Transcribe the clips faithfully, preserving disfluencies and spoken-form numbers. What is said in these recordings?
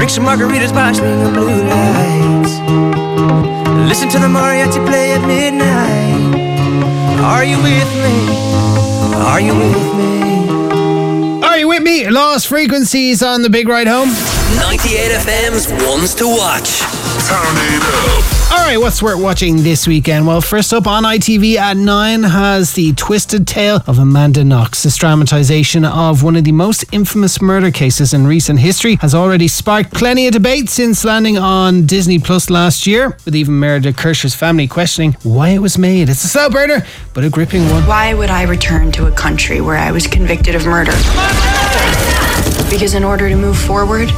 Drink some margaritas by swinging blue lights. Listen to the mariachi play at midnight. Are you with me? Are you with me? Are you with me? Lost Frequencies on the Big Ride Home. ninety-eight F M's Ones to Watch. Turn it up. Alright, what's worth watching this weekend? Well, first up on I T V at nine has The Twisted Tale of Amanda Knox. This dramatisation of one of the most infamous murder cases in recent history has already sparked plenty of debate since landing on Disney Plus last year, with even Meredith Kershaw's family questioning why it was made. It's a slow burner, but a gripping one. Why would I return to a country where I was convicted of murder? Because in order to move forward,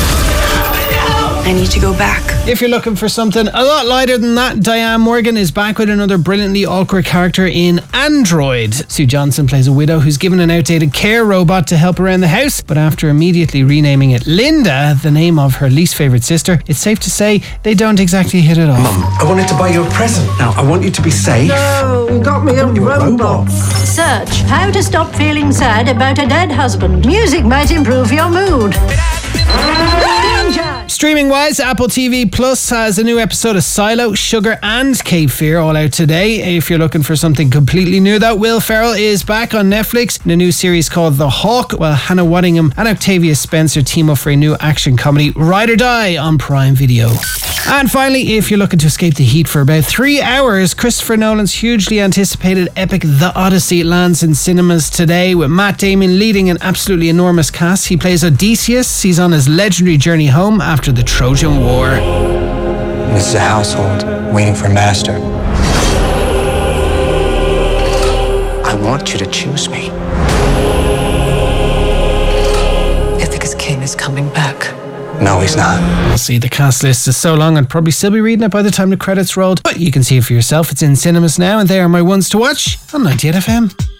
I need to go back. If you're looking for something a lot lighter than that, Diane Morgan is back with another brilliantly awkward character in Android. Sue Johnson plays a widow who's given an outdated care robot to help around the house, but after immediately renaming it Linda, the name of her least favourite sister, it's safe to say they don't exactly hit it off. Mum, I wanted to buy you a present. Now, I want you to be safe. No, you got me a robot. Search how to stop feeling sad about a dead husband. Music might improve your mood. Streaming wise, Apple T V Plus has a new episode of Silo, Sugar and Cape Fear all out today. If you're looking for something completely new though, Will Ferrell is back on Netflix in a new series called The Hawk, while Hannah Waddingham and Octavia Spencer team up for a new action comedy, Ride or Die, on Prime Video. And finally, if you're looking to escape the heat for about three hours, Christopher Nolan's hugely anticipated epic The Odyssey lands in cinemas today, with Matt Damon leading an absolutely enormous cast. He plays Odysseus. He's on his legendary journey home after the Trojan War. This is a household waiting for master. I want you to choose me. Ithaca's king is coming back. No, he's not. We'll see, the cast list is so long I'd probably still be reading it by the time the credits rolled, but you can see it for yourself. It's in cinemas now, and they are my ones to watch on ninety-eight F M.